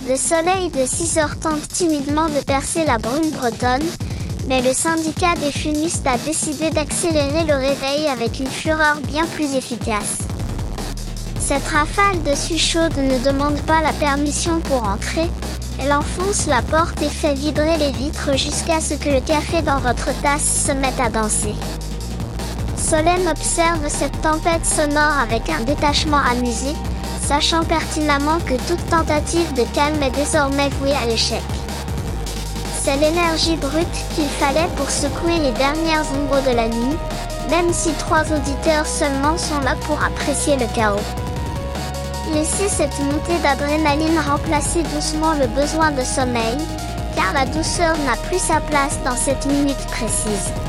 Le soleil de 6 heures tente timidement de percer la brume bretonne, mais le syndicat des fumistes a décidé d'accélérer le réveil avec une fureur bien plus efficace. Cette rafale de suie chaude ne demande pas la permission pour entrer, elle enfonce la porte et fait vibrer les vitres jusqu'à ce que le café dans votre tasse se mette à danser. Solène observe cette tempête sonore avec un détachement amusé, sachant pertinemment que toute tentative de calme est désormais vouée à l'échec. C'est l'énergie brute qu'il fallait pour secouer les dernières ombres de la nuit, même si 3 auditeurs seulement sont là pour apprécier le chaos. Laissez cette montée d'adrénaline remplacer doucement le besoin de sommeil, car la douceur n'a plus sa place dans cette minute précise.